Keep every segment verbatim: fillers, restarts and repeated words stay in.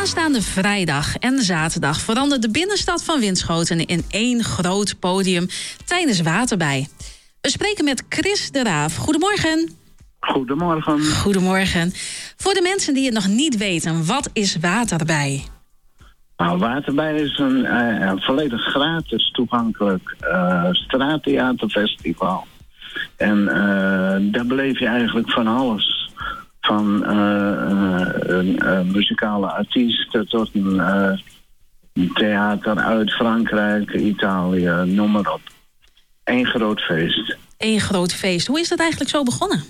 Aanstaande vrijdag en zaterdag verandert de binnenstad van Winschoten in één groot podium tijdens Waterbij. We spreken met Chris de Raaf. Goedemorgen. Goedemorgen. Goedemorgen. Voor de mensen die het nog niet weten, wat is Waterbij? Nou, Waterbij is een uh, volledig gratis toegankelijk uh, straattheaterfestival. En uh, daar beleef je eigenlijk van alles. Van uh, uh, een uh, muzikale artiesten tot een uh, theater uit Frankrijk, Italië, noem maar op. Eén groot feest. Eén groot feest. Hoe is dat eigenlijk zo begonnen?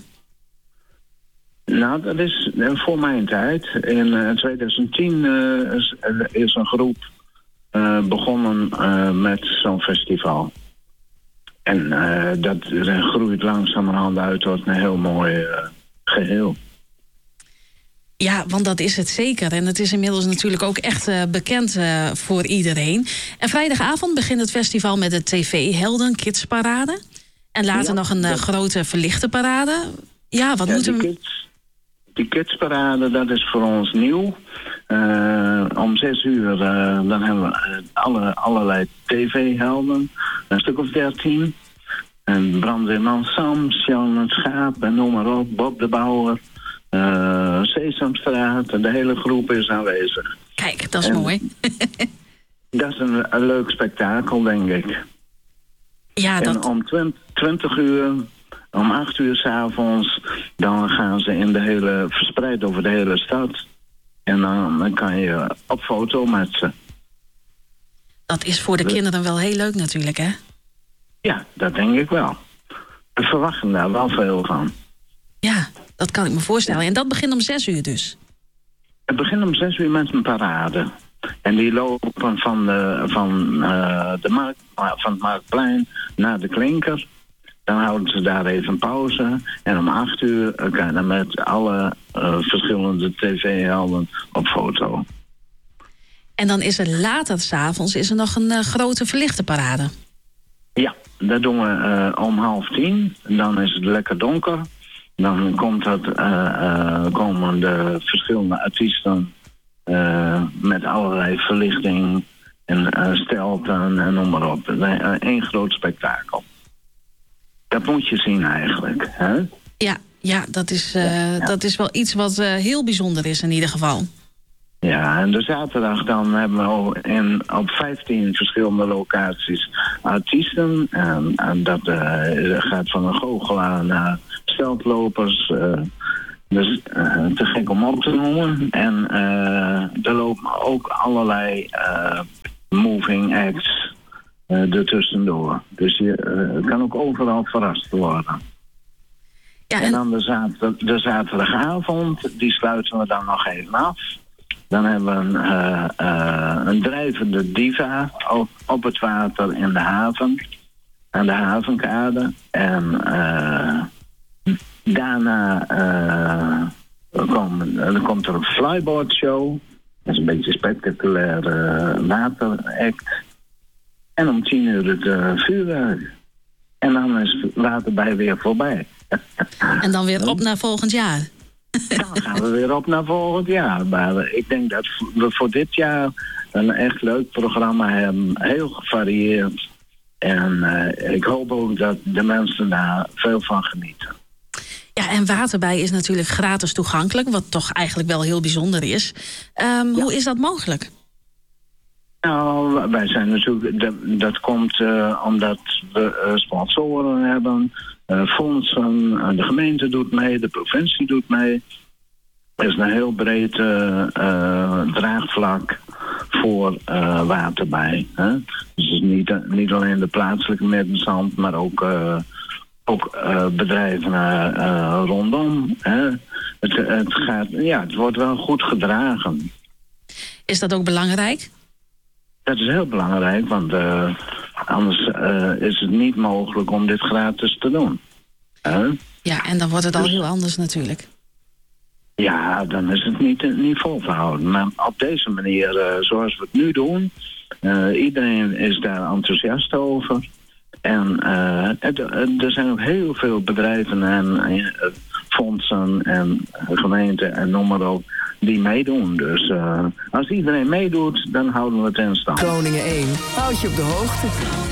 Nou, dat is voor mijn tijd. In uh, twintig tien uh, is, is een groep uh, begonnen uh, met zo'n festival. En uh, dat groeit langzamerhand uit tot een heel mooi uh, geheel. Ja, want dat is het zeker. En het is inmiddels natuurlijk ook echt uh, bekend uh, voor iedereen. En vrijdagavond begint het festival met de tv-helden Kidsparade. En later ja, nog een uh, dat... grote verlichte parade. Ja, wat ja, moeten we... Die, kids, die Kidsparade, dat is voor ons nieuw. Uh, om zes uur uh, dan hebben we uh, alle, allerlei tv-helden. Een stuk of dertien. En Brandweerman Sam, Sjan het Schaap en noem maar op. Bob de Bouwer. Uh, Sesamstraat, en de hele groep is aanwezig. Kijk, dat is en mooi. Dat is een, een leuk spektakel, denk ik. Ja, dat... En om twintig uur, om acht uur 's avonds, dan gaan ze in de hele, verspreid over de hele stad. En dan, dan kan je op foto met ze. Dat is voor de kinderen wel heel leuk natuurlijk, hè? Ja, dat denk ik wel. We verwachten daar wel veel van. Ja, dat kan ik me voorstellen. En dat begint om zes uur dus? Het begint om zes uur met een parade. En die lopen van, de, van, uh, de markt, van het Marktplein naar de Klinker. Dan houden ze daar even pauze. En om acht uur kan je met alle uh, verschillende tv-helden op foto. En dan is er later 's avonds is er nog een uh, grote verlichte parade. Ja, dat doen we uh, om half tien. Dan is het lekker donker. Dan komt het, uh, uh, komen de verschillende artiesten uh, met allerlei verlichting en uh, stelten en noem maar op. Eén uh, groot spektakel. Dat moet je zien eigenlijk. Hè? Ja, ja, dat is, uh, ja. dat is wel iets wat uh, heel bijzonder is in ieder geval. Ja, en de zaterdag dan hebben we in, op vijftien verschillende locaties artiesten. En, en dat uh, gaat van een goochelaar naar steltlopers. Uh, dus uh, te gek om op te noemen. En uh, er lopen ook allerlei uh, moving acts uh, ertussendoor. Dus je uh, kan ook overal verrast worden. Ja, en... en dan de, zater- de zaterdagavond, die sluiten we dan nog even af. Dan hebben we een, uh, uh, een drijvende diva op, op het water in de haven. Aan de havenkade. En uh, daarna uh, komen, dan komt er een flyboard show. Dat is een beetje een spectaculair uh, wateract. En om tien uur het uh, vuurwerk. En dan is het Waterbij weer voorbij. En dan weer op naar volgend jaar. Dan gaan we weer op naar volgend jaar. Maar ik denk dat we voor dit jaar een echt leuk programma hebben. Heel gevarieerd. En uh, ik hoop ook dat de mensen daar veel van genieten. Ja, en Waterbij is natuurlijk gratis toegankelijk. Wat toch eigenlijk wel heel bijzonder is. Um, ja. Hoe is dat mogelijk? Nou, wij zijn natuurlijk... Dat, dat komt uh, omdat we uh, sponsoren hebben... Uh, fondsen, uh, de gemeente doet mee, de provincie doet mee. Er is een heel breed uh, uh, draagvlak voor uh, Waterbij. Hè? Dus het is niet, uh, niet alleen de plaatselijke middenstand, maar ook, uh, ook uh, bedrijven uh, uh, rondom. Hè? Het, het, gaat, ja, het wordt wel goed gedragen. Is dat ook belangrijk? Dat is heel belangrijk, want uh, anders uh, is het niet mogelijk om dit gratis te doen. Huh? Ja, en dan wordt het al dus, heel anders natuurlijk. Ja, dan is het niet, niet vol te houden. Maar op deze manier, uh, zoals we het nu doen... Uh, iedereen is daar enthousiast over. En uh, het, er zijn ook heel veel bedrijven en uh, fondsen en gemeenten en noem maar op... die meedoen. Dus uh, als iedereen meedoet, dan houden we het in stand. Groningen één houdt je op de hoogte.